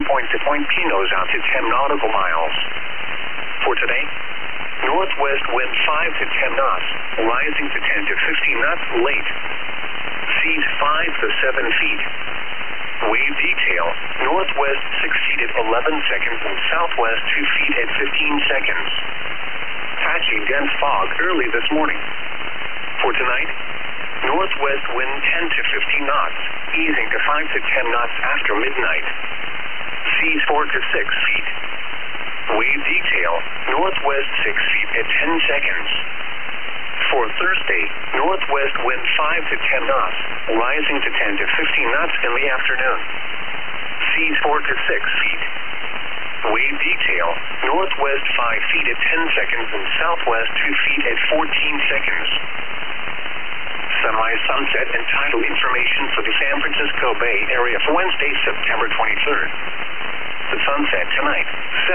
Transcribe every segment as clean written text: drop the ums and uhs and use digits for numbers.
point-to-point pinos out to 10 nautical miles. For today, northwest wind 5 to 10 knots, rising to 10 to 15 knots late. Seas 5 to 7 feet. Wave detail, northwest 6 feet at 11 seconds and southwest 2 feet at 15 seconds. Patchy dense fog early this morning. For tonight, northwest wind 10 to 15 knots, easing to 5 to 10 knots after midnight. Seas 4 to 6 feet. Wave detail, northwest 6 feet at 10 seconds. For Thursday, northwest wind 5 to 10 knots, rising to 10 to 15 knots in the afternoon. Seas 4 to 6 feet. Wave detail, northwest 5 feet at 10 seconds and southwest 2 feet at 14 seconds. Sunrise, sunset, and tidal information for the San Francisco Bay Area for Wednesday, September 23rd. The sunset tonight,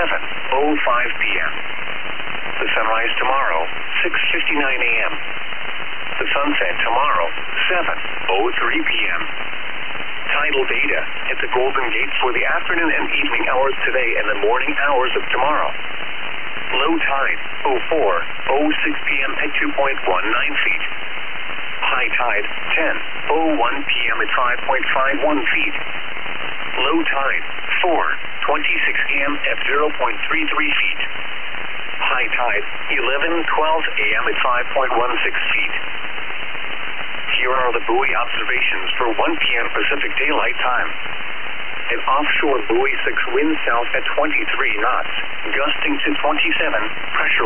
7:05 p.m. The sunrise tomorrow, 6:59 a.m. The sunset tomorrow, 7:03 p.m. Tidal data at the Golden Gate for the afternoon and evening hours today and the morning hours of tomorrow. Low tide, 04:06 p.m. at 2.19 feet. High tide, 10:01 p.m. at 5.51 feet. Low tide, 4:26 a.m. at 0.33 feet. High tide, 11:12 a.m. at 5.16 feet. Here are the buoy observations for 1 p.m. Pacific Daylight Time. An offshore buoy 6 wind south at 23 knots, gusting to 27, pressure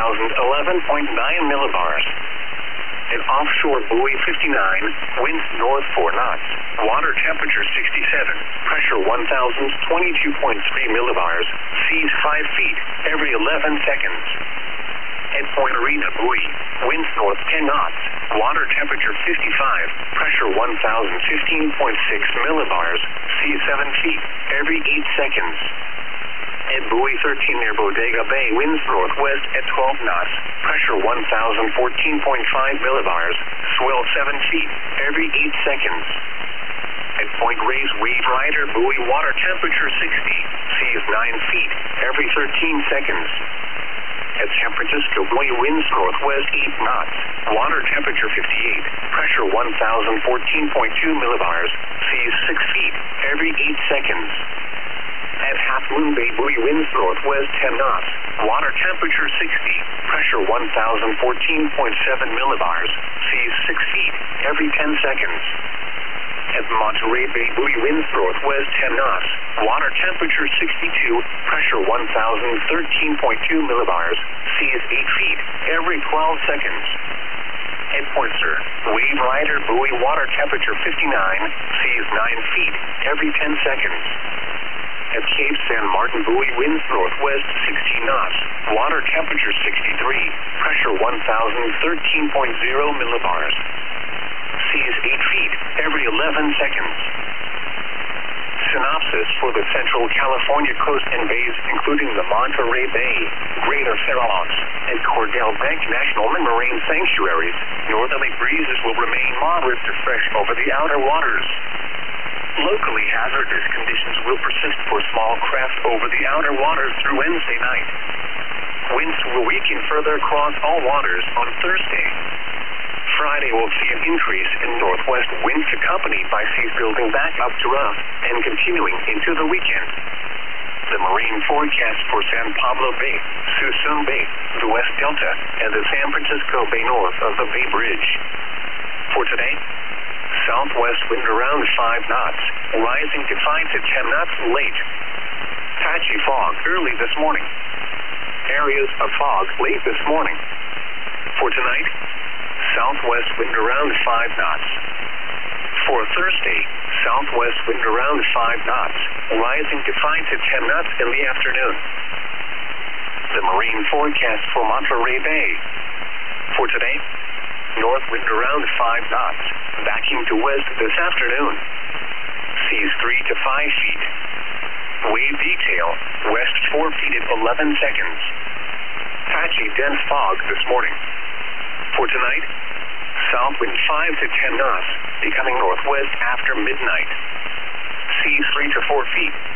1,011.9 millibars. An offshore buoy 59, winds north 4 knots, water temperature 67, pressure 1,022.3 millibars, seas 5 feet every 11 seconds. At Point Arena buoy, winds north 10 knots, water temperature 55, pressure 1,015.6 millibars, seas 7 feet every 8 seconds. At buoy 13 near Bodega Bay, winds northwest at 12 knots, pressure 1,014.5 millibars, swell 7 feet every 8 seconds. At Point Reyes Wave Rider buoy, water temperature 60, seas 9 feet every 13 seconds. At San Francisco buoy, winds northwest 8 knots, water temperature 58, pressure 1,014.2 millibars, seas 6 feet every 8 seconds. At Half Moon Bay buoy, winds northwest 10 knots, water temperature 60, pressure 1,014.7 millibars, seas 6 feet every 10 seconds. At Monterey Bay buoy, winds northwest 10 knots, water temperature 62, pressure 1,013.2 millibars, seas 8 feet every 12 seconds. At Pointer, Wave Rider buoy, water temperature 59, seas 9 feet every 10 seconds. At Cape San Martin buoy, winds northwest 16 knots, water temperature 63, pressure 1,013.0 millibars, seas 8 feet every 11 seconds. Synopsis for the Central California coast and bays, including the Monterey Bay, Greater Fair Oaks, and Cordell Bank National Marine Sanctuaries, northerly breezes will remain moderate to fresh over the outer waters. Locally hazardous conditions will persist for small craft over the outer waters through Wednesday night. Winds will weaken further across all waters on Thursday. Friday will see an increase in northwest winds accompanied by seas building back up to rough and continuing into the weekend. The marine forecast for San Pablo Bay, Suisun Bay, the West Delta, and the San Francisco Bay north of the Bay Bridge. For today, southwest wind around 5 knots, rising to 5 to 10 knots late. Patchy fog early this morning. Areas of fog late this morning. For tonight, southwest wind around 5 knots. For Thursday, southwest wind around 5 knots, rising to 5 to 10 knots in the afternoon. The marine forecast for Monterey Bay. For today, north wind around 5 knots, backing to west this afternoon. Seas 3 to 5 feet. Wave detail, west 4 feet at 11 seconds. Patchy dense fog this morning. For tonight, south wind 5 to 10 knots, becoming northwest after midnight. Seas 3 to 4 feet.